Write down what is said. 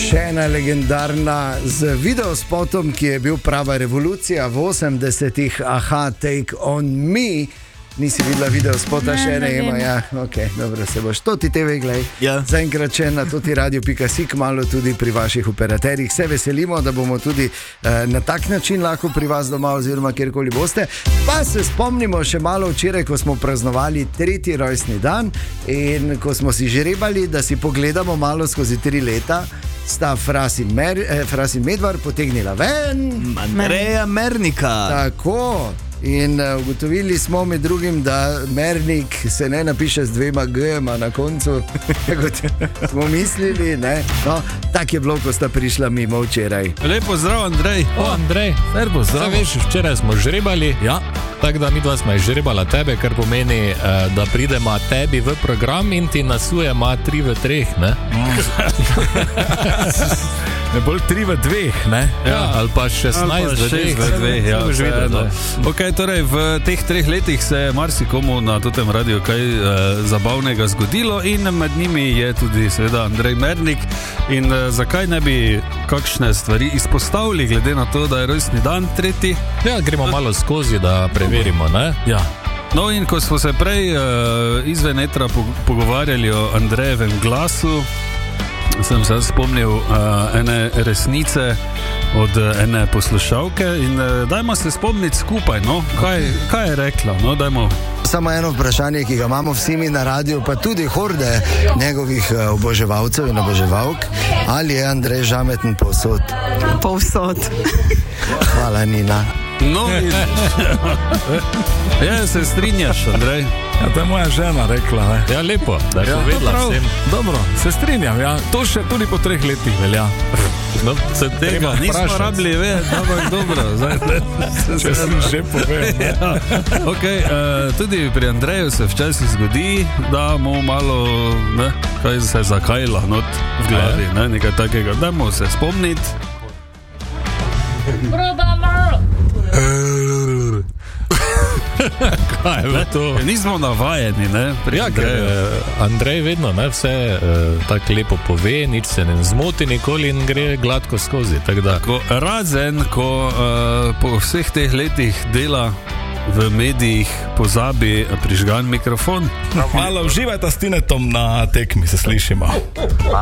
Še ena legendarna z videospotom, ki je bil prava revolucija v 80-ih. Aha, Take on Me. Nisi videla videospota, še ne ima. Ja, ok, dobro, se boš to ti TV gledaj. Ja. Zaenkrat še na totiradio.si, malo tudi pri vaših operaterjih. Se veselimo, da bomo tudi na tak način lahko pri vas doma oziroma kjerkoli boste. Pa se spomnimo še malo včeraj, ko smo praznovali 3. rojstni dan in ko smo si žrebali, da si pogledamo malo skozi 3 leta, sta Fras in Medvar potegnila ven Andreja Mernika. Tako. In ugotovili smo med drugim, da Mernik se ne napiše z 2 G-ma na koncu, kot smo mislili. No, tak je bilo, ko sta prišla mimo včeraj. Lepo zdrav, Andrej. Andrej, veš, včeraj smo žrebali, ja. Tako da mi dva smo žrebala tebe, kar pomeni, da pridemo tebi v program in ti nasujemo 3 v 3, ne? Ne bolj 3 v 2, ne? Ja, ali pa 16 v 2, ja, ok, torej v teh 3 letih se je marsikomu na tem radiju kaj zabavnega zgodilo in med njimi je tudi seveda Andrej Mernik. In zakaj ne bi kakšne stvari izpostavili, glede na to, da je rojstni dan 3. Ja, gremo malo skozi, da preverimo, ne? Ja. No in ko smo se prej izven etra pogovarjali o Andrejevem glasu, sem se spomnil ene resnice od ene poslušalke in dajmo se spomniti skupaj, no, kaj je rekla, no, dajmo. Samo eno vprašanje, ki ga imamo vsi mi na radiju, pa tudi horde njegovih oboževalcev in oboževalk, ali je Andrej žameten povsod? Povsod. Hvala, Nina. No, ja, se strinjaš, Andrej? Ja, to je moja žena rekla, ne? Ja, lepo, da je povedala vsem. Dobro, se strinjam, ja. To še tudi po 3 letih velja. No, se tega nismo rabili vedeti, ampak dobro. Če sem že povedal. Ja. Ok, tudi pri Andreju se včasih zgodi, da mu malo, ne, kaj se zakajla not v glavi, ne, nekaj takega. Dajmo se spomniti. Kaj je to? Nismo navajeni, ne? Ja, ker Andrej vedno vse tako lepo pove, nič se ne zmoti nikoli in gre gladko skozi. Razen, ko po vseh teh letih dela v medijih pozabi prižgan mikrofon. Malo uživajte s Tinetom na tekmi, se slišimo.